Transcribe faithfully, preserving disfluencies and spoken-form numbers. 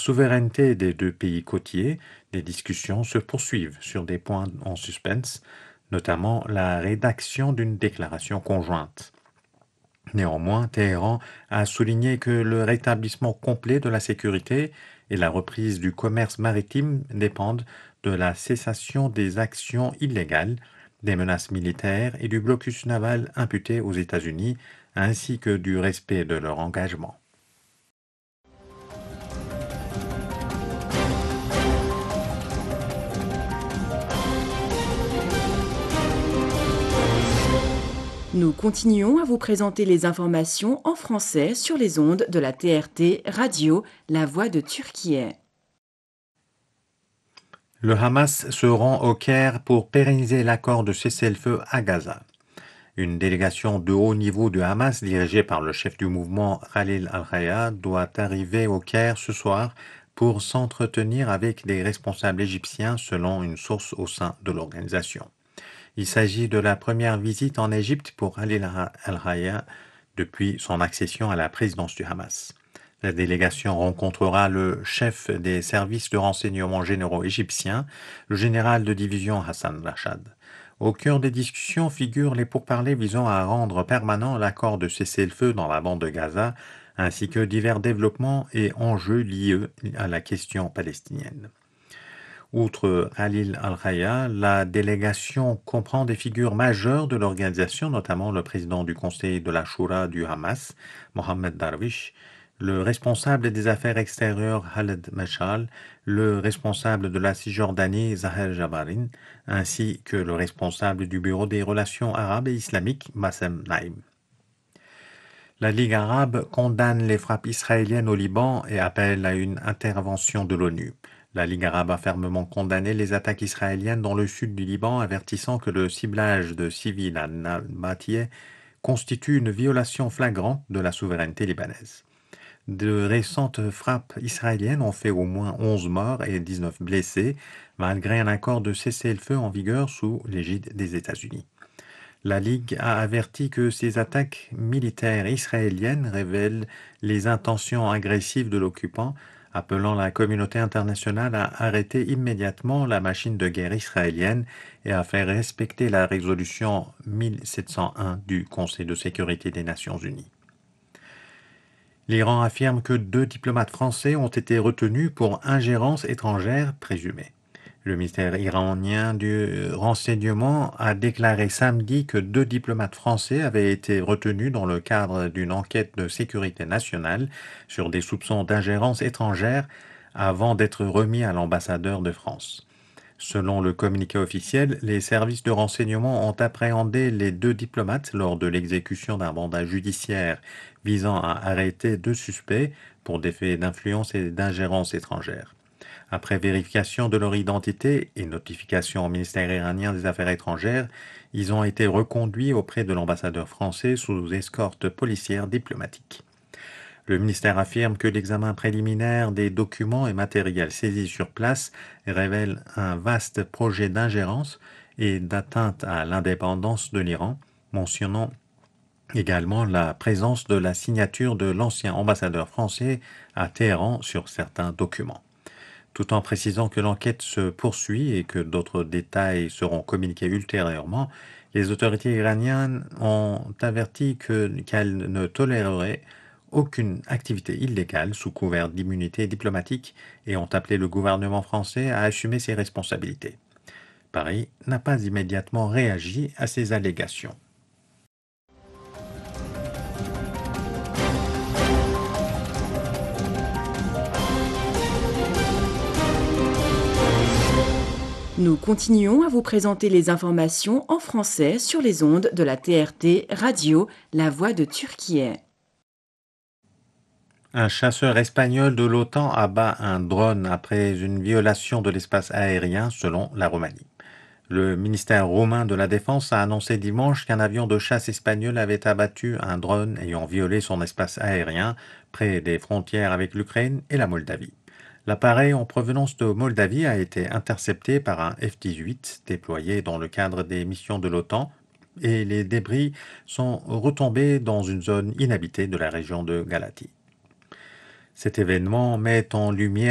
souveraineté des deux pays côtiers, des discussions se poursuivent sur des points en suspens, notamment la rédaction d'une déclaration conjointe. Néanmoins, Téhéran a souligné que le rétablissement complet de la sécurité et la reprise du commerce maritime dépendent de la cessation des actions illégales, des menaces militaires et du blocus naval imputé aux États-Unis, ainsi que du respect de leur engagement. Nous continuons à vous présenter les informations en français sur les ondes de la T R T Radio, la voix de Turquie. Le Hamas se rend au Caire pour pérenniser l'accord de cessez-le-feu à Gaza. Une délégation de haut niveau du Hamas, dirigée par le chef du mouvement Khalil al-Haya, doit arriver au Caire ce soir pour s'entretenir avec des responsables égyptiens, selon une source au sein de l'organisation. Il s'agit de la première visite en Égypte pour Khalil al-Haya depuis son accession à la présidence du Hamas. La délégation rencontrera le chef des services de renseignement généraux égyptiens, le général de division Hassan Rachad. Au cœur des discussions figurent les pourparlers visant à rendre permanent l'accord de cessez-le-feu dans la bande de Gaza, ainsi que divers développements et enjeux liés à la question palestinienne. Outre Khalil al-Haya, la délégation comprend des figures majeures de l'organisation, notamment le président du conseil de la Shura du Hamas, Mohamed Darwish, le responsable des affaires extérieures Khaled Meshal, le responsable de la Cisjordanie Zahel Jabarin, ainsi que le responsable du bureau des relations arabes et islamiques Bassem Naïm. La Ligue arabe condamne les frappes israéliennes au Liban et appelle à une intervention de l'ONU. La Ligue arabe a fermement condamné les attaques israéliennes dans le sud du Liban, avertissant que le ciblage de civils à Nabatiyeh constitue une violation flagrante de la souveraineté libanaise. De récentes frappes israéliennes ont fait au moins onze morts et dix-neuf blessés, malgré un accord de cessez-le-feu en vigueur sous l'égide des États-Unis. La Ligue a averti que ces attaques militaires israéliennes révèlent les intentions agressives de l'occupant, appelant la communauté internationale à arrêter immédiatement la machine de guerre israélienne et à faire respecter la résolution mille sept cent un du Conseil de sécurité des Nations unies. L'Iran affirme que deux diplomates français ont été retenus pour ingérence étrangère présumée. Le ministère iranien du renseignement a déclaré samedi que deux diplomates français avaient été retenus dans le cadre d'une enquête de sécurité nationale sur des soupçons d'ingérence étrangère avant d'être remis à l'ambassadeur de France. Selon le communiqué officiel, les services de renseignement ont appréhendé les deux diplomates lors de l'exécution d'un mandat judiciaire visant à arrêter deux suspects pour des faits d'influence et d'ingérence étrangère. Après vérification de leur identité et notification au ministère iranien des Affaires étrangères, ils ont été reconduits auprès de l'ambassadeur français sous escorte policière diplomatique. Le ministère affirme que l'examen préliminaire des documents et matériels saisis sur place révèle un vaste projet d'ingérence et d'atteinte à l'indépendance de l'Iran, mentionnant également la présence de la signature de l'ancien ambassadeur français à Téhéran sur certains documents. Tout en précisant que l'enquête se poursuit et que d'autres détails seront communiqués ultérieurement, les autorités iraniennes ont averti que, qu'elles ne toléreraient aucune activité illégale sous couvert d'immunité diplomatique et ont appelé le gouvernement français à assumer ses responsabilités. Paris n'a pas immédiatement réagi à ces allégations. Nous continuons à vous présenter les informations en français sur les ondes de la T R T Radio, la voix de Turquie. Un chasseur espagnol de l'OTAN abat un drone après une violation de l'espace aérien selon la Roumanie. Le ministère roumain de la Défense a annoncé dimanche qu'un avion de chasse espagnol avait abattu un drone ayant violé son espace aérien près des frontières avec l'Ukraine et la Moldavie. L'appareil en provenance de Moldavie a été intercepté par un F dix-huit déployé dans le cadre des missions de l'OTAN et les débris sont retombés dans une zone inhabitée de la région de Galatie. Cet événement met en lumière